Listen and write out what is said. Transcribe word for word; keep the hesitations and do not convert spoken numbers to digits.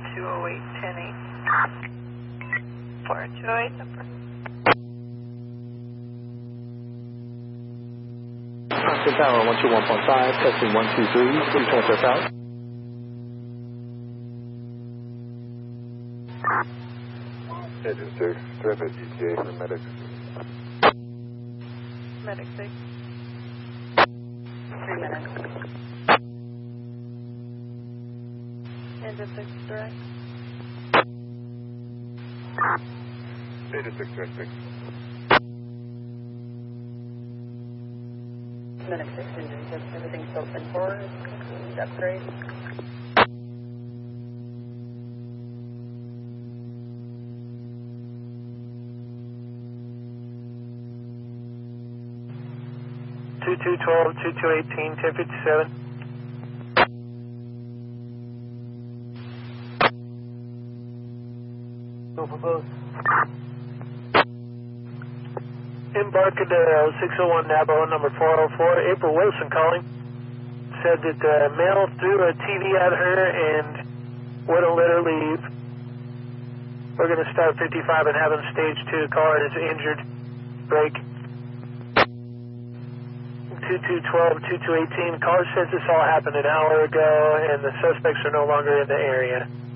two oh eight, ten eight. four two oh eight, number. Austin Tower, one two one point five, testing one two three, please transfer south. Engine six, traffic E T A for medics. Medic six. Three minutes. Engine six, direct. Engine six, direct six. Medic six, engine six, everything's still ten forward. That's great. two two twelve, two two eighteen, ten fifty-seven. Go for both. Embarcadero, six oh one Navajo, number four oh four. April Wilson calling. Said that the male threw a T V at her and wouldn't let her leave. We're going to start fifty-five and have him stage two. Car is injured. Break. two two twelve, two two eighteen. Caller says this all happened an hour ago and the suspects are no longer in the area.